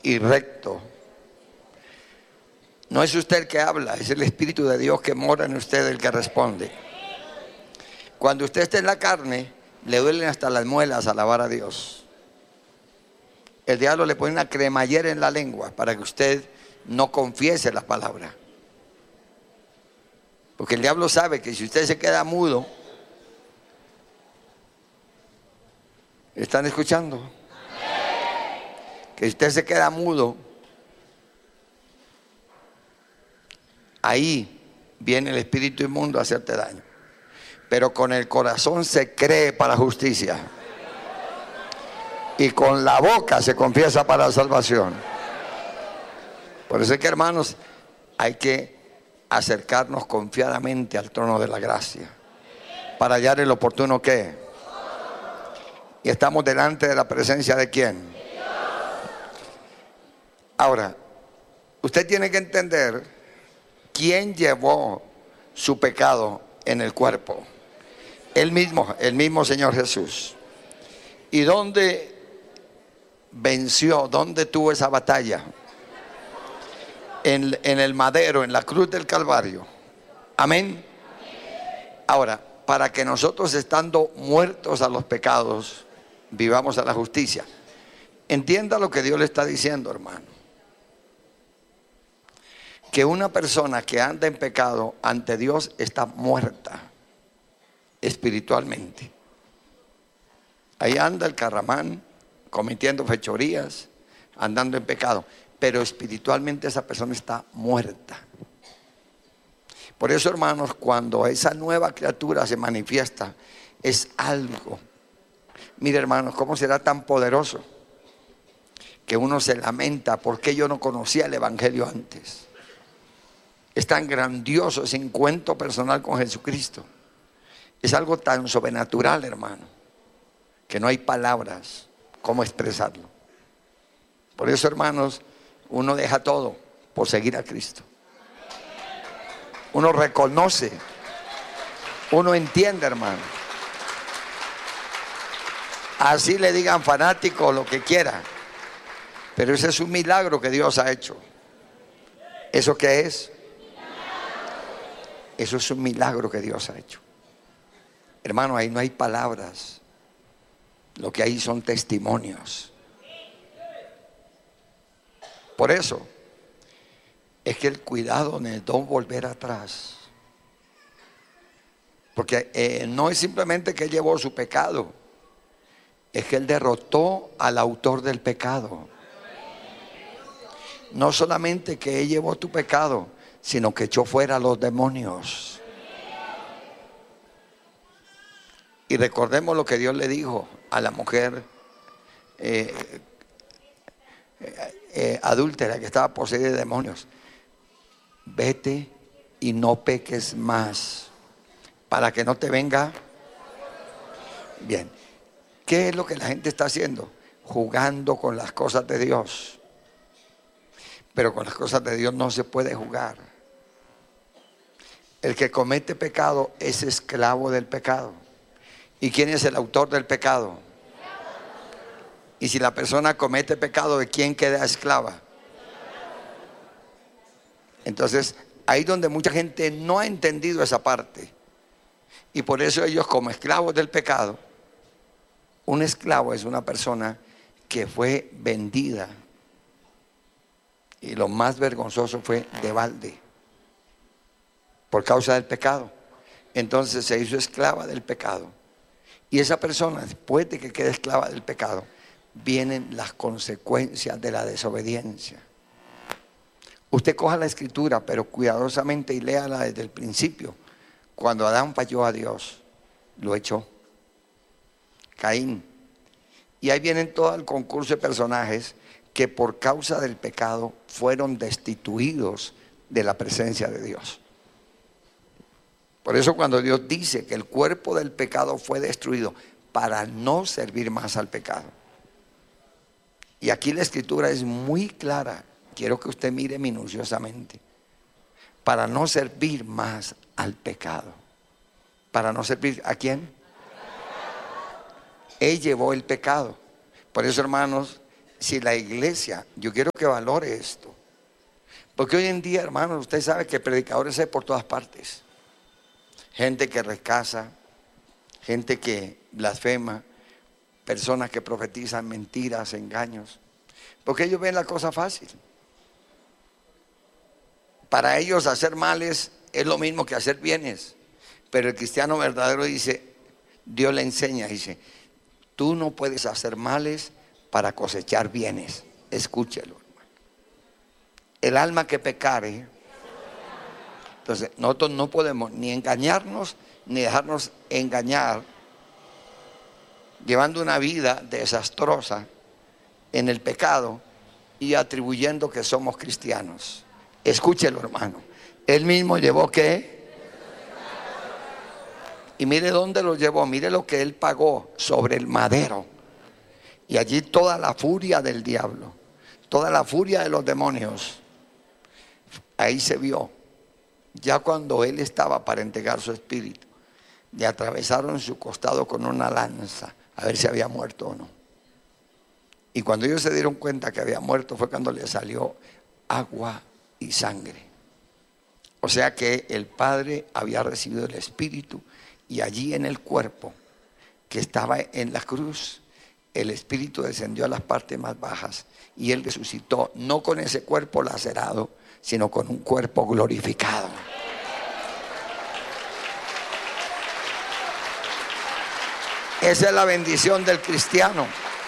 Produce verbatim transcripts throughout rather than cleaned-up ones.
y recto. No es usted el que habla, es el Espíritu de Dios que mora en usted el que responde. Cuando usted esté en la carne, le duelen hasta las muelas alabar a Dios. El diablo le pone una cremallera en la lengua para que usted no confiese la palabra. Porque el diablo sabe que si usted se queda mudo, ¿están escuchando? Que si usted se queda mudo, ahí viene el espíritu inmundo a hacerte daño. Pero con el corazón se cree para justicia. Y con la boca se confiesa para la salvación. Por eso es que, hermanos, hay que acercarnos confiadamente al trono de la gracia para hallar el oportuno que. Y estamos delante de la presencia de ¿quién? Ahora, usted tiene que entender quién llevó su pecado en el cuerpo. El mismo, el mismo Señor Jesús. ¿Y dónde venció? ¿Dónde tuvo esa batalla? En, en el madero, en la cruz del Calvario. Amén. Ahora, para que nosotros, estando muertos a los pecados, vivamos a la justicia. Entienda lo que Dios le está diciendo, hermano. Que una persona que anda en pecado ante Dios está muerta espiritualmente. Ahí anda el carramán cometiendo fechorías, andando en pecado, pero espiritualmente esa persona está muerta. Por eso, hermanos, cuando esa nueva criatura se manifiesta, es algo. Mire, hermanos, ¿cómo será tan poderoso que uno se lamenta? ¿Por qué yo no conocía el evangelio antes? Es tan grandioso ese encuentro personal con Jesucristo. Es algo tan sobrenatural, hermano, que no hay palabras cómo expresarlo. Por eso, hermanos, uno deja todo por seguir a Cristo. Uno reconoce, uno entiende, hermano. Así le digan fanático lo que quiera, pero ese es un milagro que Dios ha hecho. ¿Eso qué es? Eso es un milagro que Dios ha hecho. Hermano, ahí no hay palabras. Lo que hay son testimonios. Por eso es que el cuidado de no volver atrás. Porque eh, no es simplemente que Él llevó su pecado, es que Él derrotó al autor del pecado. No solamente que Él llevó tu pecado, sino que echó fuera a los demonios. Y recordemos lo que Dios le dijo a la mujer eh, eh, eh, adúltera que estaba poseída de demonios. Vete y no peques más, para que no te venga. Bien, ¿qué es lo que la gente está haciendo? Jugando con las cosas de Dios. Pero con las cosas de Dios no se puede jugar. El que comete pecado es esclavo del pecado. ¿Y quién es el autor del pecado? Y si la persona comete pecado, ¿de quién queda esclava? Entonces, ahí donde mucha gente no ha entendido esa parte. Y por eso ellos, como esclavos del pecado, un esclavo es una persona que fue vendida. Y lo más vergonzoso fue de balde, por causa del pecado. Entonces se hizo esclava del pecado. Y esa persona, después de que quede esclava del pecado, vienen las consecuencias de la desobediencia. Usted coja la escritura, pero cuidadosamente, y léala desde el principio. Cuando Adán falló a Dios, lo echó. Caín. Y ahí vienen todo el concurso de personajes que por causa del pecado fueron destituidos de la presencia de Dios. Por eso cuando Dios dice que el cuerpo del pecado fue destruido para no servir más al pecado. Y aquí la escritura es muy clara. Quiero que usted mire minuciosamente. Para no servir más al pecado. Para no servir ¿a quién? Él llevó el pecado. Por eso, hermanos, si la iglesia, yo quiero que valore esto, porque hoy en día, hermanos, usted sabe que predicadores hay por todas partes, gente que recasa, gente que blasfema, personas que profetizan mentiras, engaños, porque ellos ven la cosa fácil. Para ellos hacer males es lo mismo que hacer bienes, pero el cristiano verdadero dice, Dios le enseña, dice, tú no puedes hacer males para cosechar bienes. Escúchelo, hermano. El alma que pecare. Entonces, nosotros no podemos ni engañarnos, ni dejarnos engañar, llevando una vida desastrosa en el pecado y atribuyendo que somos cristianos. Escúchelo, hermano. Él mismo llevó ¿qué? Y mire dónde lo llevó, mire lo que él pagó sobre el madero. Y allí toda la furia del diablo, toda la furia de los demonios, ahí se vio. Ya cuando él estaba para entregar su espíritu, le atravesaron su costado con una lanza, a ver si había muerto o no. Y cuando ellos se dieron cuenta que había muerto, fue cuando le salió agua y sangre. O sea que el Padre había recibido el espíritu, y allí en el cuerpo que estaba en la cruz, el espíritu descendió a las partes más bajas y él resucitó, no con ese cuerpo lacerado, sino con un cuerpo glorificado. Esa es la bendición del cristiano.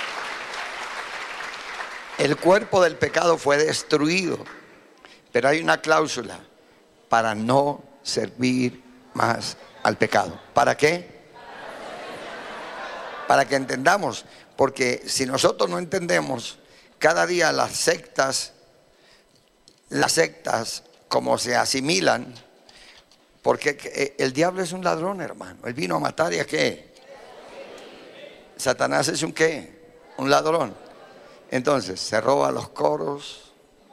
El cuerpo del pecado fue destruido, pero hay una cláusula: para no servir más al pecado. ¿Para qué? Para que entendamos, porque si nosotros no entendemos, cada día las sectas, las sectas como se asimilan, porque el diablo es un ladrón, hermano. Él vino a matar y a qué. Satanás es un qué, un ladrón. Entonces se roba los coros,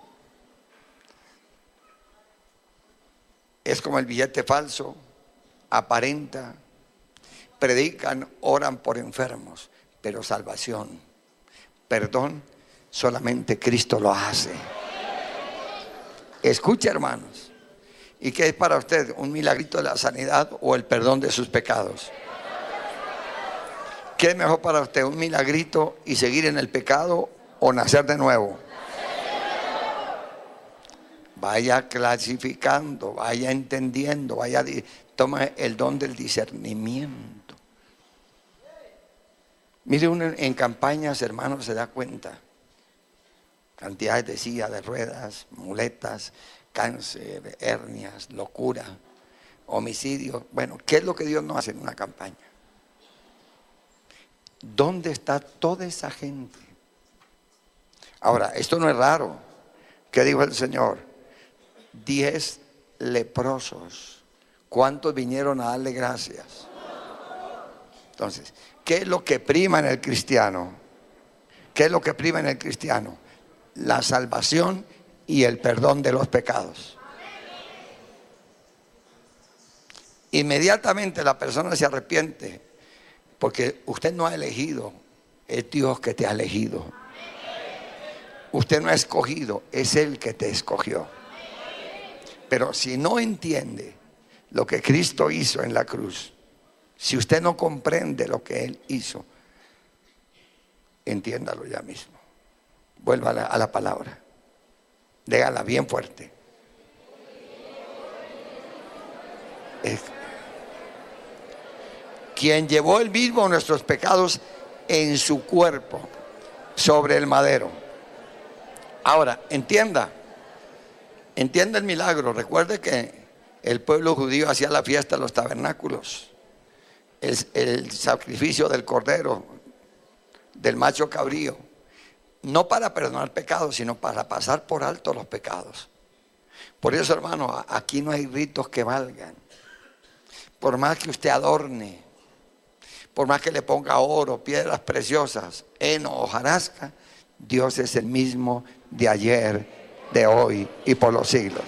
es como el billete falso, aparenta, predican, oran por enfermos, pero salvación, perdón, solamente Cristo lo hace. Escucha, hermanos, ¿y qué es para usted? ¿Un milagrito de la sanidad o el perdón de sus pecados? ¿Qué es mejor para usted? ¿Un milagrito y seguir en el pecado o nacer de nuevo? Vaya clasificando, vaya entendiendo, vaya, toma el don del discernimiento. Mire, uno en campañas, hermanos, se da cuenta. Cantidades de sillas de ruedas, muletas, cáncer, hernias, locura, homicidio. Bueno, ¿qué es lo que Dios no hace en una campaña? ¿Dónde está toda esa gente? Ahora, esto no es raro. ¿Qué dijo el Señor? Diez leprosos. ¿Cuántos vinieron a darle gracias? Entonces, ¿qué es lo que prima en el cristiano? ¿Qué es lo que prima en el cristiano? La salvación y el perdón de los pecados. Inmediatamente la persona se arrepiente, porque usted no ha elegido, es Dios que te ha elegido. Usted no ha escogido, es Él que te escogió. Pero si no entiende lo que Cristo hizo en la cruz, si usted no comprende lo que Él hizo, entiéndalo ya mismo. Vuelva a la, a la palabra. Dígala bien fuerte. Es, quien llevó él mismo nuestros pecados en su cuerpo sobre el madero. Ahora, entienda. Entienda el milagro. Recuerde que el pueblo judío hacía la fiesta de los tabernáculos, el, el sacrificio del cordero, del macho cabrío, no para perdonar pecados, sino para pasar por alto los pecados. Por eso, hermano, aquí no hay ritos que valgan. Por más que usted adorne, por más que le ponga oro, piedras preciosas, heno, hojarasca, Dios es el mismo de ayer, de hoy y por los siglos.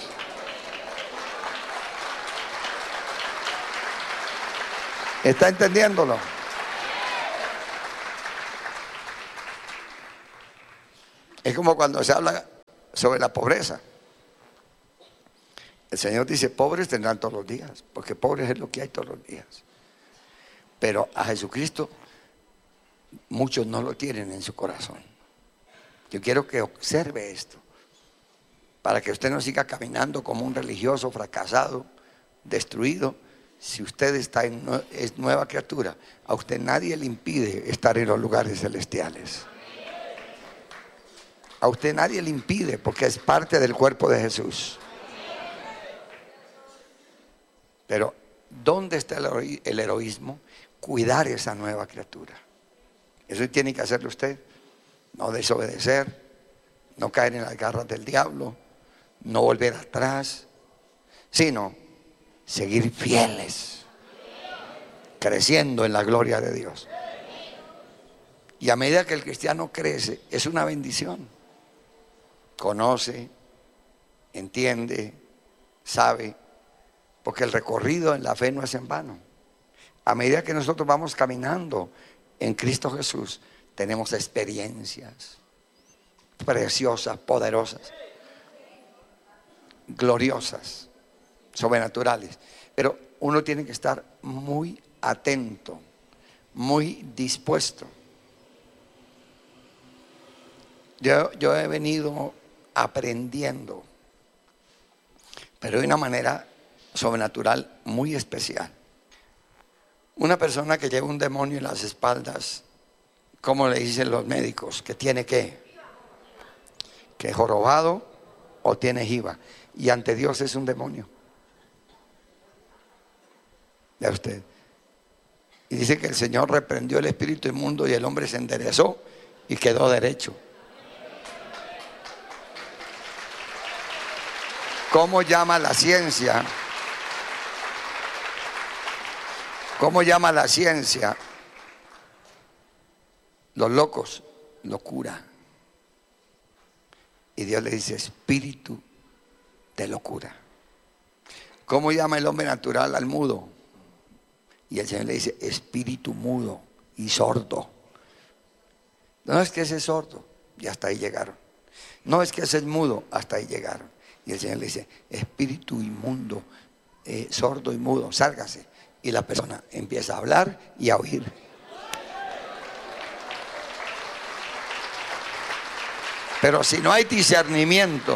¿Está entendiéndolo? Es como cuando se habla sobre la pobreza. El Señor dice, pobres tendrán todos los días, porque pobres es lo que hay todos los días. Pero a Jesucristo muchos no lo tienen en su corazón. Yo quiero que observe esto, para que usted no siga caminando como un religioso fracasado, destruido. Si usted está en, es nueva criatura, a usted nadie le impide estar en los lugares celestiales. A usted nadie le impide, porque es parte del cuerpo de Jesús. Pero ¿dónde está el, el heroísmo? Cuidar esa nueva criatura. Eso tiene que hacerlo usted. No desobedecer, no caer en las garras del diablo, no volver atrás, sino seguir fieles, creciendo en la gloria de Dios. Y a medida que el cristiano crece, es una bendición. Conoce, entiende, sabe, porque el recorrido en la fe no es en vano. A medida que nosotros vamos caminando en Cristo Jesús, tenemos experiencias preciosas, poderosas, gloriosas, sobrenaturales. Pero uno tiene que estar muy atento, muy dispuesto. Yo, yo he venido aprendiendo, pero de una manera sobrenatural muy especial. Una persona que lleva un demonio en las espaldas, ¿cómo le dicen los médicos? ¿Que tiene qué? ¿Que es jorobado o tiene jiba? Y ante Dios es un demonio. Ya usted. Y dice que el Señor reprendió el espíritu inmundo y el hombre se enderezó y quedó derecho. ¿Cómo llama la ciencia? ¿Cómo llama la ciencia? Los locos, locura. Y Dios le dice espíritu de locura. ¿Cómo llama el hombre natural al mudo? Y el Señor le dice espíritu mudo y sordo. No es que ese es sordo, y hasta ahí llegaron. No es que ese es mudo, hasta ahí llegaron. Y el Señor le dice espíritu inmundo, eh, sordo y mudo, sálgase. Y la persona empieza a hablar y a oír. Pero si no hay discernimiento,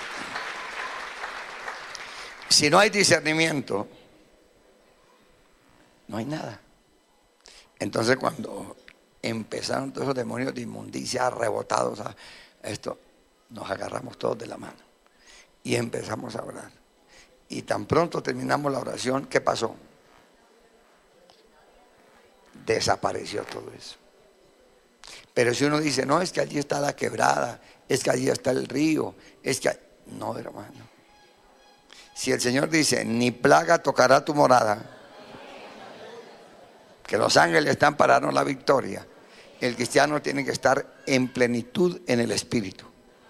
si no hay discernimiento, no hay nada. Entonces cuando empezaron todos esos demonios de inmundicia rebotados a esto, nos agarramos todos de la mano y empezamos a orar. Y tan pronto terminamos la oración, ¿qué pasó? Desapareció todo eso. Pero si uno dice, no, es que allí está la quebrada, es que allí está el río, es que... No, hermano. Si el Señor dice, ni plaga tocará tu morada, que los ángeles están para darnos la victoria, el cristiano tiene que estar en plenitud en el Espíritu.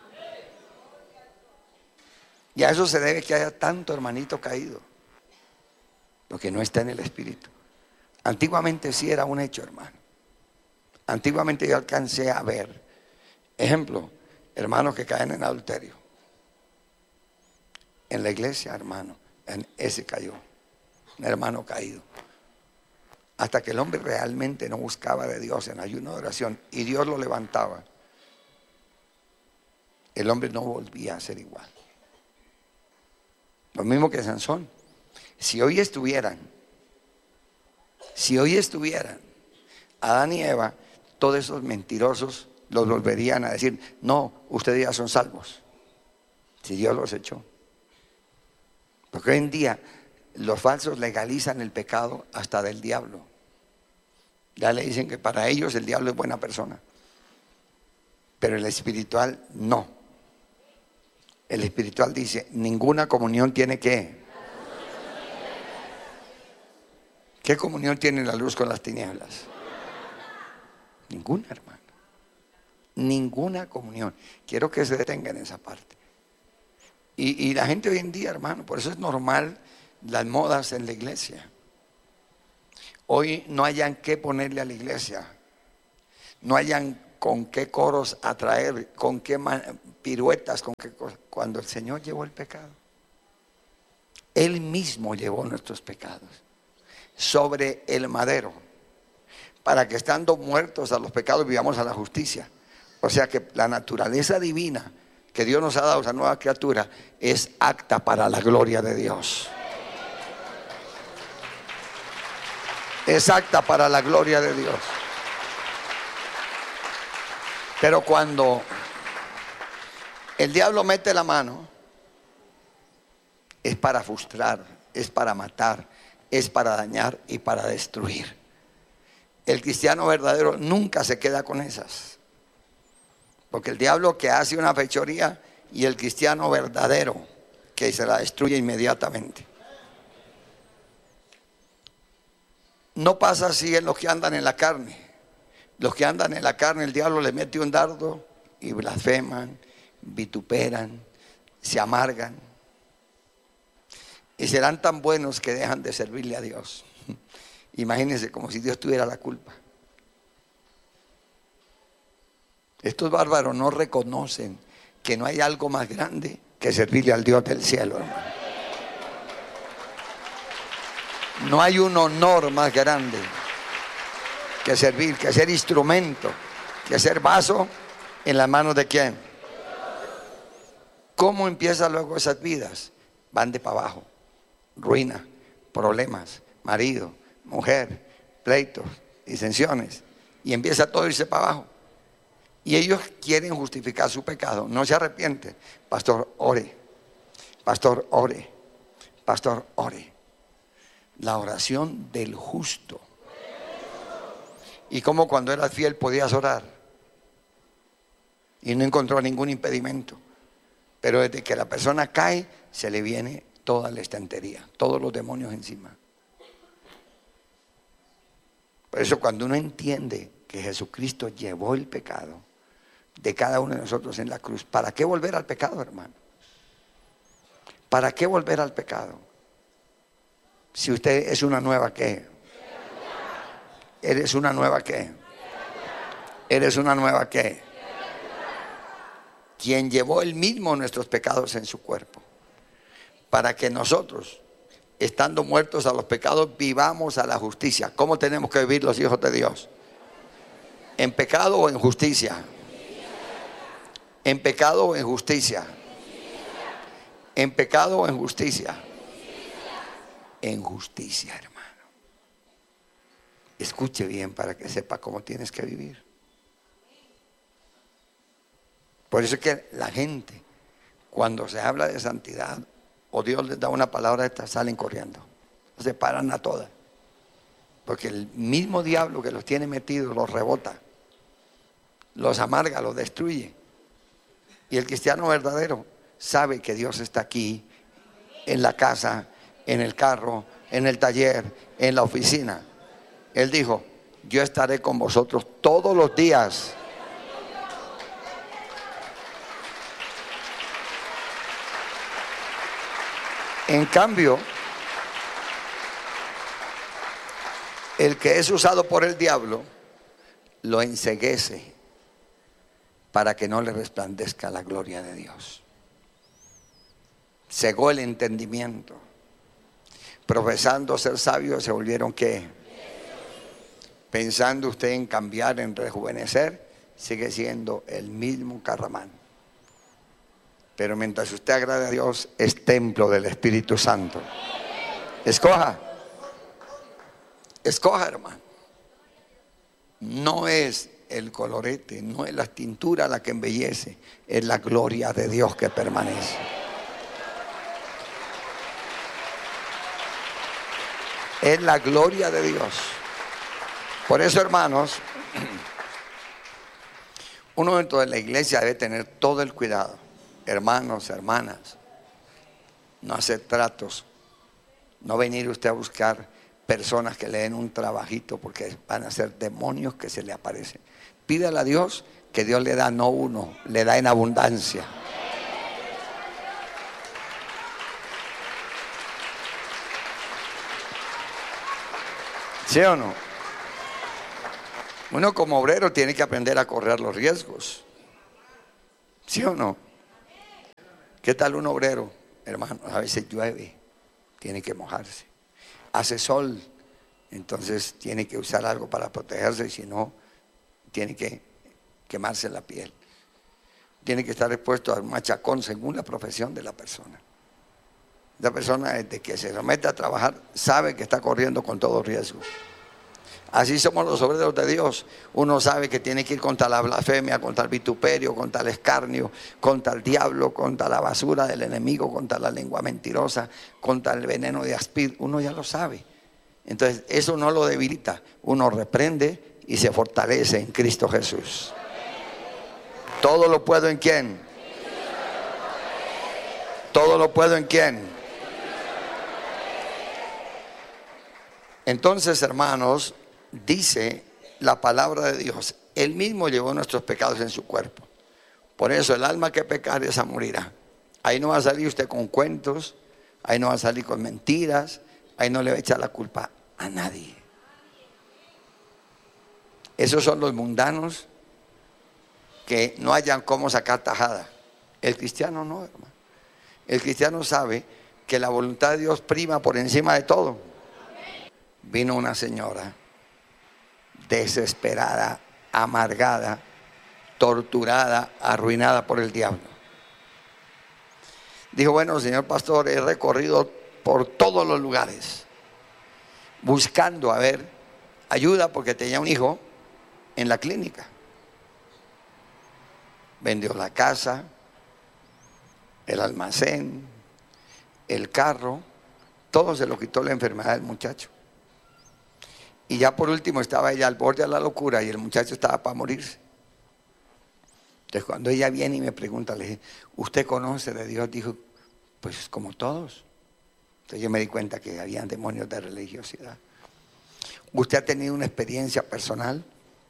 Y a eso se debe que haya tanto hermanito caído, porque no está en el Espíritu. Antiguamente sí era un hecho, hermano. Antiguamente yo alcancé a ver, ejemplo, hermanos que caen en adulterio. En la iglesia, hermano, en ese cayó, un hermano caído. Hasta que el hombre realmente no buscaba de Dios en ayuno de oración y Dios lo levantaba, el hombre no volvía a ser igual. Lo mismo que Sansón. Si hoy estuvieran, si hoy estuvieran Adán y Eva, todos esos mentirosos los volverían a decir, no, ustedes ya son salvos, si Dios los echó. Porque hoy en día los falsos legalizan el pecado hasta del diablo. Ya le dicen que para ellos el diablo es buena persona, pero el espiritual no. El espiritual dice, ninguna comunión tiene que. ¿Qué comunión tiene la luz con las tinieblas? Ninguna, hermano. Ninguna comunión. Quiero que se detenga en esa parte. Y, y la gente hoy en día, hermano, por eso es normal las modas en la iglesia. Hoy no hayan qué ponerle a la iglesia. No hayan con qué coros atraer, con qué piruetas, con qué cosas. Cuando el Señor llevó el pecado, Él mismo llevó nuestros pecados sobre el madero, para que estando muertos a los pecados vivamos a la justicia. O sea que la naturaleza divina que Dios nos ha dado, esa nueva criatura, es apta para la gloria de Dios. Es apta para la gloria de Dios. Pero cuando el diablo mete la mano, es para frustrar, es para matar, es para dañar y para destruir. El cristiano verdadero nunca se queda con esas. Porque el diablo que hace una fechoría, y el cristiano verdadero que se la destruye inmediatamente. No pasa así en los que andan en la carne. Los que andan en la carne, el diablo les mete un dardo y blasfeman, vituperan, se amargan. Y serán tan buenos que dejan de servirle a Dios. Imagínense, como si Dios tuviera la culpa. Estos bárbaros no reconocen que no hay algo más grande que servirle al Dios del cielo, hermano. No hay un honor más grande que servir, que ser instrumento, que ser vaso en las manos de quién. ¿Cómo empiezan luego esas vidas? Van de para abajo. Ruina, problemas, marido, mujer, pleitos, disensiones, y empieza todo a irse para abajo. Y ellos quieren justificar su pecado, no se arrepienten. Pastor, ore, pastor, ore, pastor, ore. La oración del justo. Y como cuando eras fiel podías orar y no encontró ningún impedimento. Pero desde que la persona cae, se le viene toda la estantería, todos los demonios encima. Por eso cuando uno entiende que Jesucristo llevó el pecado de cada uno de nosotros en la cruz, ¿para qué volver al pecado, hermano? ¿Para qué volver al pecado? Si usted es una nueva ¿qué? ¿Eres una nueva qué? ¿Eres una nueva qué? Quien llevó él mismo nuestros pecados en su cuerpo, para que nosotros, estando muertos a los pecados, vivamos a la justicia. ¿Cómo tenemos que vivir los hijos de Dios? ¿En pecado o en justicia? ¿En pecado o en justicia? ¿En pecado o en justicia? En justicia, hermano. Escuche bien para que sepa cómo tienes que vivir. Por eso es que la gente, cuando se habla de santidad, o Dios les da una palabra de esta, salen corriendo. Se paran a todas. Porque el mismo diablo que los tiene metidos los rebota, los amarga, los destruye. Y el cristiano verdadero sabe que Dios está aquí, en la casa, en el carro, en el taller, en la oficina. Él dijo, yo estaré con vosotros todos los días. En cambio, el que es usado por el diablo lo enceguece para que no le resplandezca la gloria de Dios. Cegó el entendimiento. Profesando ser sabios, se volvieron ¿qué? Pensando usted en cambiar, en rejuvenecer, sigue siendo el mismo carramán. Pero mientras usted agrade a Dios, es templo del Espíritu Santo. Escoja. Escoja, hermano. No es el colorete, no es la tintura la que embellece, es la gloria de Dios que permanece. Es la gloria de Dios. Por eso, hermanos, uno dentro de la iglesia debe tener todo el cuidado. Hermanos, hermanas, no hacer tratos, no venir usted a buscar personas que le den un trabajito, porque van a ser demonios que se le aparecen. Pídale a Dios que Dios le da no uno, le da en abundancia. ¿Sí o no? Uno como obrero tiene que aprender a correr los riesgos. ¿Sí o no? ¿Qué tal un obrero, hermano? A veces llueve, tiene que mojarse. Hace sol, entonces tiene que usar algo para protegerse, si no, tiene que quemarse la piel. Tiene que estar expuesto a un machacón según la profesión de la persona. La persona, desde que se somete a trabajar, sabe que está corriendo con todo riesgo. Así somos los obreros de Dios. Uno sabe que tiene que ir contra la blasfemia, contra el vituperio, contra el escarnio, contra el diablo, contra la basura del enemigo, contra la lengua mentirosa, contra el veneno de aspid. Uno ya lo sabe. Entonces eso no lo debilita. Uno reprende y se fortalece en Cristo Jesús. Todo lo puedo en ¿quién? Todo lo puedo en ¿quién? Entonces, hermanos, dice la palabra de Dios, Él mismo llevó nuestros pecados en su cuerpo. Por eso el alma que pecare, esa morirá. Ahí no va a salir usted con cuentos, ahí no va a salir con mentiras, ahí no le va a echar la culpa a nadie. Esos son los mundanos que no hayan cómo sacar tajada. El cristiano no, hermano. El cristiano sabe que la voluntad de Dios prima por encima de todo. Vino una señora desesperada, amargada, torturada, arruinada por el diablo. Dijo, bueno, señor pastor, he recorrido por todos los lugares buscando, a ver, ayuda porque tenía un hijo en la clínica. Vendió la casa, el almacén, el carro, todo se lo quitó la enfermedad del muchacho. Y ya por último estaba ella al borde de la locura y el muchacho estaba para morirse. Entonces cuando ella viene y me pregunta, le dije, ¿usted conoce de Dios? Dijo, pues como todos. Entonces yo me di cuenta que había demonios de religiosidad. ¿Usted ha tenido una experiencia personal?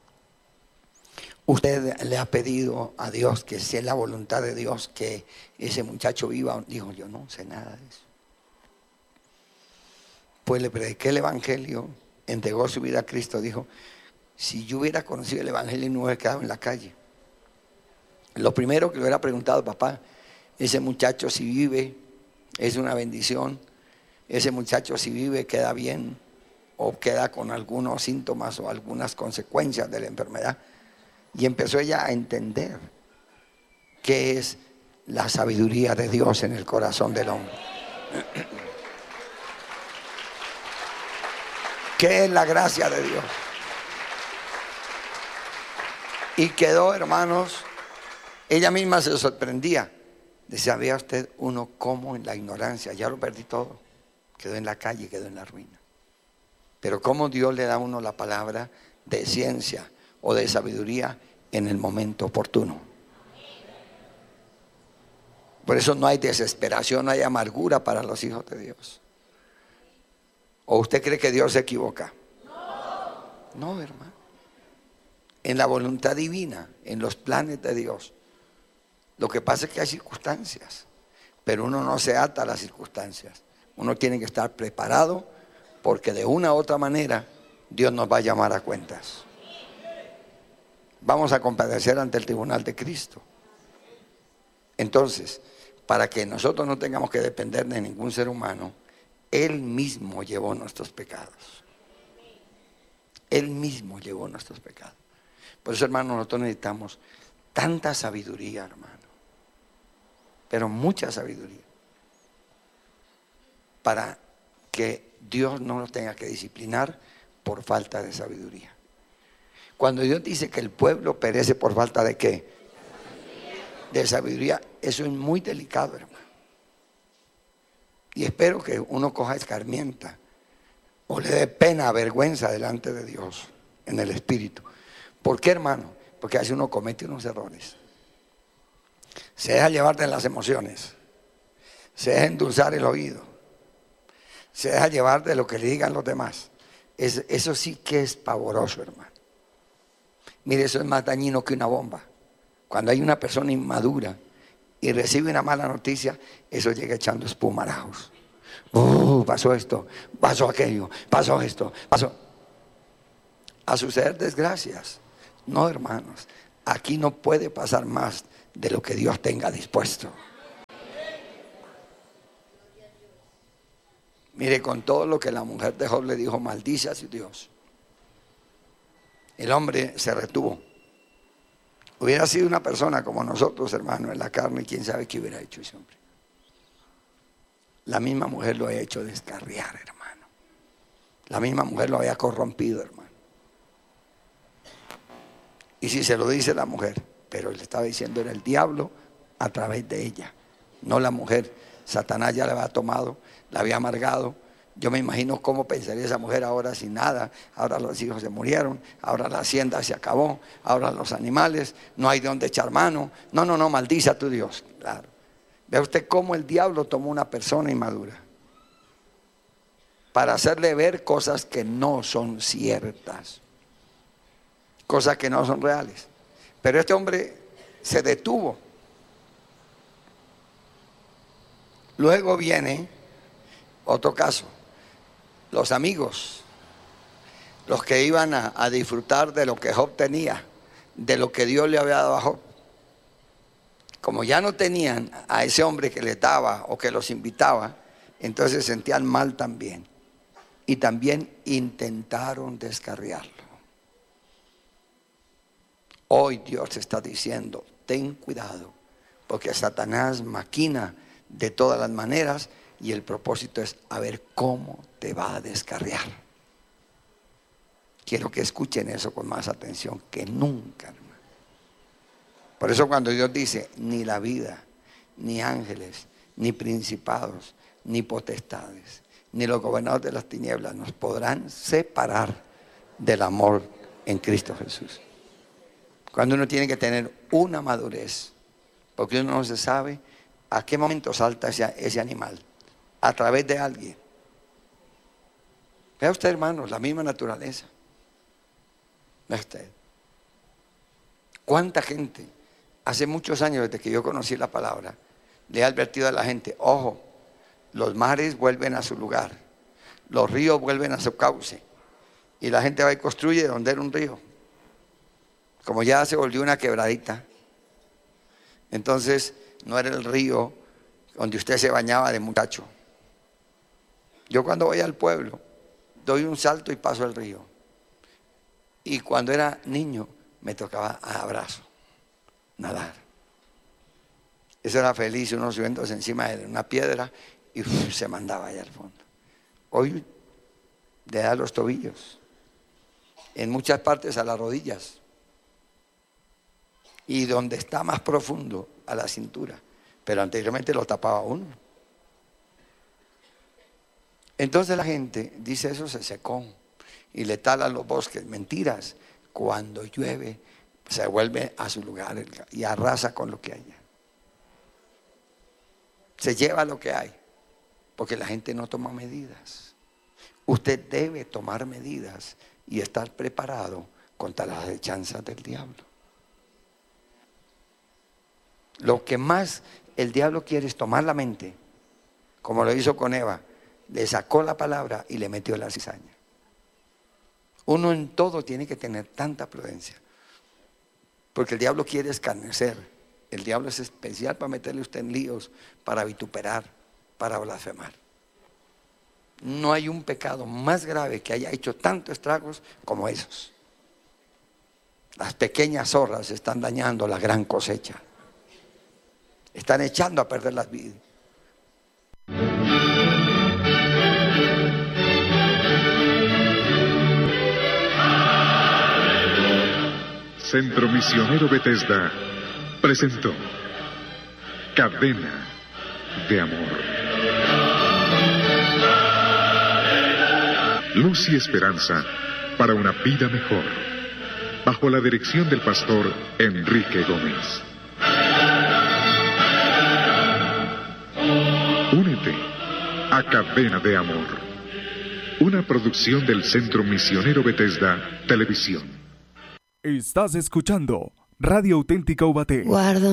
¿Usted le ha pedido a Dios que si es la voluntad de Dios que ese muchacho viva? Dijo, yo no sé nada de eso. Pues le prediqué el evangelio, entregó su vida a Cristo. Dijo, si yo hubiera conocido el evangelio no hubiera quedado en la calle. Lo primero que le hubiera preguntado, papá, ese muchacho si vive es una bendición, ese muchacho si vive queda bien o queda con algunos síntomas o algunas consecuencias de la enfermedad. Y empezó ella a entender qué es la sabiduría de Dios en el corazón del hombre. ¿Qué es la gracia de Dios? Y quedó, hermanos, ella misma se sorprendía. Decía, vea usted uno cómo en la ignorancia, ya lo perdí todo. Quedó en la calle, quedó en la ruina. Pero cómo Dios le da a uno la palabra de ciencia o de sabiduría en el momento oportuno. Por eso no hay desesperación, no hay amargura para los hijos de Dios. ¿O usted cree que Dios se equivoca? No, hermano. En la voluntad divina, en los planes de Dios. Lo que pasa es que hay circunstancias, pero uno no se ata a las circunstancias. Uno tiene que estar preparado porque de una u otra manera Dios nos va a llamar a cuentas. Vamos a comparecer ante el tribunal de Cristo. Entonces, para que nosotros no tengamos que depender de ningún ser humano, Él mismo llevó nuestros pecados. Él mismo llevó nuestros pecados. Por eso, hermano, nosotros necesitamos tanta sabiduría, hermano. Pero mucha sabiduría. Para que Dios no nos tenga que disciplinar por falta de sabiduría. Cuando Dios dice que el pueblo perece por falta de ¿qué? De sabiduría. Eso es muy delicado, hermano. Y espero que uno coja escarmienta o le dé pena, vergüenza delante de Dios en el espíritu. ¿Por qué, hermano? Porque a veces uno comete unos errores. Se deja llevar de las emociones. Se deja endulzar el oído. Se deja llevar de lo que le digan los demás. Es, eso sí que es pavoroso, hermano. Mire, eso es más dañino que una bomba. Cuando hay una persona inmadura y recibe una mala noticia, eso llega echando espumarajos. Uh, pasó esto, pasó aquello, pasó esto, pasó. a suceder desgracias. No, hermanos, aquí no puede pasar más de lo que Dios tenga dispuesto. Mire, con todo lo que la mujer de Job le dijo, maldice a su Dios, el hombre se retuvo. Hubiera sido una persona como nosotros, hermano, en la carne, quién sabe qué hubiera hecho ese hombre. La misma mujer lo había hecho descarriar, hermano. La misma mujer lo había corrompido, hermano. Y si se lo dice la mujer, pero le estaba diciendo era el diablo a través de ella, no la mujer. Satanás ya la había tomado, la había amargado. Yo me imagino cómo pensaría esa mujer ahora sin nada. Ahora los hijos se murieron, ahora la hacienda se acabó, ahora los animales, no hay de dónde echar mano. No, no, no, maldice a tu Dios. Claro. Vea usted cómo el diablo tomó una persona inmadura para hacerle ver cosas que no son ciertas, cosas que no son reales. Pero este hombre se detuvo. Luego viene otro caso. Los amigos, los que iban a, a disfrutar de lo que Job tenía, de lo que Dios le había dado a Job. Como ya no tenían a ese hombre que les daba o que los invitaba, entonces se sentían mal también. Y también intentaron descarriarlo. Hoy Dios está diciendo, ten cuidado, porque Satanás maquina de todas las maneras y el propósito es a ver cómo te va a descarriar. Quiero que escuchen eso con más atención que nunca, hermano. Por eso cuando Dios dice, ni la vida, ni ángeles, ni principados, ni potestades, ni los gobernadores de las tinieblas nos podrán separar del amor en Cristo Jesús. Cuando uno tiene que tener una madurez, porque uno no se sabe a qué momento salta ese, ese animal, a través de alguien. Vea usted, hermanos, la misma naturaleza. Vea usted. ¿Cuánta gente, hace muchos años desde que yo conocí la palabra, le ha advertido a la gente, ojo, los mares vuelven a su lugar, los ríos vuelven a su cauce, y la gente va y construye donde era un río, como ya se volvió una quebradita. Entonces no era el río donde usted se bañaba de muchacho. Yo cuando voy al pueblo doy un salto y paso el río, y cuando era niño me tocaba a abrazo nadar. Eso era feliz, uno subiéndose encima de una piedra y uf, se mandaba allá al fondo. Hoy le da los tobillos, en muchas partes a las rodillas, y donde está más profundo a la cintura, pero anteriormente lo tapaba uno. Entonces la gente dice, eso se secó y le talan los bosques. Mentiras. Cuando llueve se vuelve a su lugar y arrasa con lo que haya, se lleva lo que hay, porque la gente no toma medidas. Usted debe tomar medidas y estar preparado contra las acechanzas del diablo. Lo que más el diablo quiere es tomar la mente, como lo hizo con Eva. Le sacó la palabra y le metió la cizaña. Uno en todo tiene que tener tanta prudencia, porque el diablo quiere escarnecer. El diablo es especial para meterle usted en líos, para vituperar, para blasfemar. No hay un pecado más grave que haya hecho tantos estragos como esos. Las pequeñas zorras están dañando la gran cosecha, están echando a perder las vidas. Centro Misionero Bethesda presentó Cadena de Amor. Luz y esperanza para una vida mejor, bajo la dirección del pastor Enrique Gómez. Únete a Cadena de Amor, una producción del Centro Misionero Bethesda Televisión. Estás escuchando Radio Auténtica Ubaté. Guardo